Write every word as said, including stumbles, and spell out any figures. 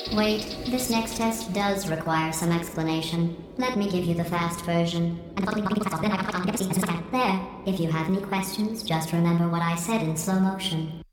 Wait, this next test does require some explanation. Let me give you the fast version. There, if you have any questions, just remember what I said in slow motion.